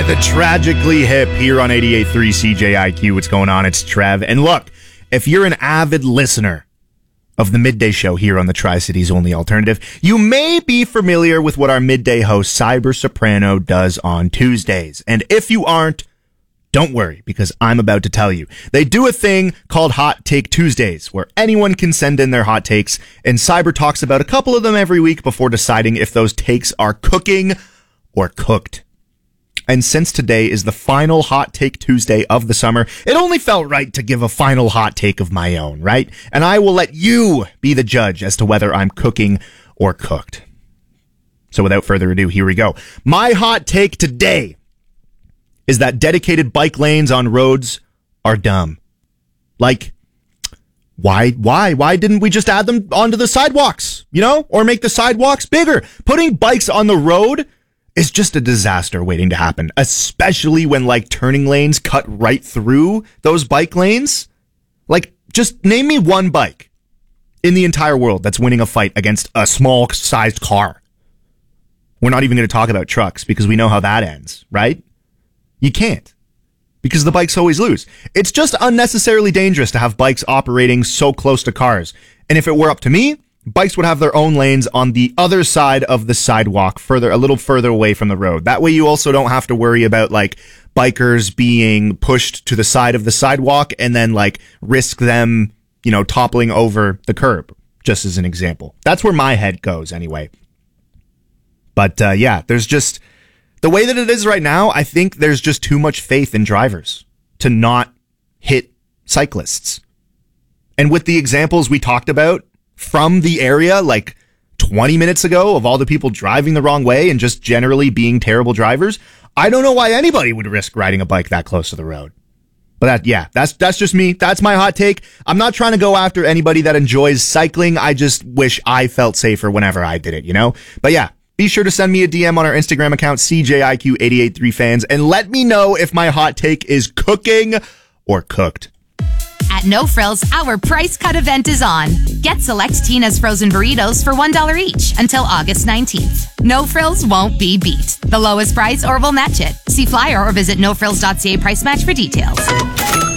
by the Tragically Hip here on 88.3 CJIQ. What's going on? It's Trev. And look, if you're an avid listener of the midday show here on the Tri-Cities Only Alternative, you may be familiar with what our midday host, Cyber Soprano, does on Tuesdays. And if you aren't, don't worry, because I'm about to tell you. They do a thing called Hot Take Tuesdays, where anyone can send in their hot takes, and Cyber talks about a couple of them every week before deciding if those takes are cooking or cooked. And since today is the final Hot Take Tuesday of the summer, it only felt right to give a final hot take of my own, right? And I will let you be the judge as to whether I'm cooking or cooked. So without further ado, here we go. My hot take today is that dedicated bike lanes on roads are dumb. Like, why didn't we just add them onto the sidewalks, or make the sidewalks bigger? Putting bikes on the road is just a disaster waiting to happen, especially when turning lanes cut right through those bike lanes. Just name me one bike in the entire world that's winning a fight against a small sized car. We're not even going to talk about trucks because we know how that ends, right? You can't, because the bikes always lose. It's just unnecessarily dangerous to have bikes operating so close to cars. And if it were up to me, bikes would have their own lanes on the other side of the sidewalk, a little further away from the road. That way you also don't have to worry about bikers being pushed to the side of the sidewalk and then risk them, toppling over the curb, just as an example. That's where my head goes anyway. But there's just the way that it is right now. I think there's just too much faith in drivers to not hit cyclists. And with the examples we talked about from the area 20 minutes ago of all the people driving the wrong way and just generally being terrible drivers, I don't know why anybody would risk riding a bike that close to the road. But that's just me. That's my hot take. I'm not trying to go after anybody that enjoys cycling. I just wish I felt safer whenever I did it, But yeah, be sure to send me a DM on our Instagram account, CJIQ883fans, and let me know if my hot take is cooking or cooked. At No Frills, our price cut event is on. Get select Tina's frozen burritos for $1 each until August 19th. No Frills won't be beat. The lowest price or we'll match it. See flyer or visit nofrills.ca price match for details.